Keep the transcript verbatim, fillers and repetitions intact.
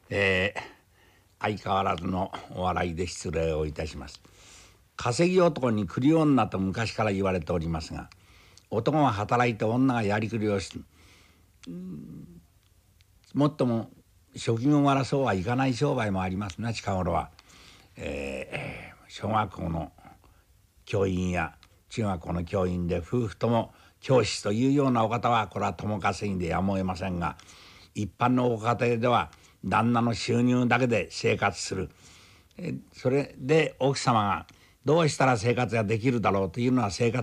えー、相変わらずのお笑いで失礼をいたします。稼ぎ男に繰り女と昔から言われておりますが、男が働いて女がやりくりをする、もっとも職業柄そうはいかない商売もありますな。近頃は、えー、小学校の教員や中学校の教員で夫婦とも教師というようなお方はこれは共稼ぎでやむを得ませんが、一般のご家庭では旦那の収入だけで生活する。えそれで奥様がどうしたら生活ができるだろうというのは生活